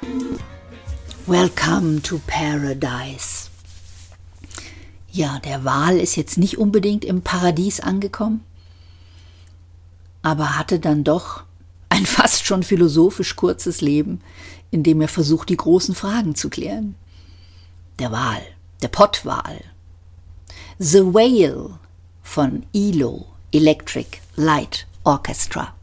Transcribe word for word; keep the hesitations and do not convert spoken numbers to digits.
Welcome to Paradise. Ja, der Wal ist jetzt nicht unbedingt im Paradies angekommen, aber hatte dann doch ein fast schon philosophisch kurzes Leben, in dem er versucht, die großen Fragen zu klären. Der Wal, der Pottwal. The Whale von E L O, Electric Light Orchestra.